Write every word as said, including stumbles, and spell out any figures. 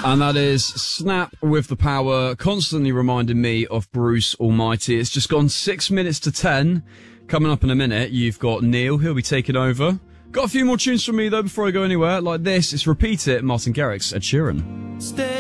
And that is Snap with the Power, constantly reminding me of Bruce Almighty. It's just gone six minutes to ten. Coming up in a minute, you've got Neil, who'll be taking over. Got a few more tunes from me, though, before I go anywhere. Like this, it's Repeat It, Martin Garrix, Ed Sheeran. Stay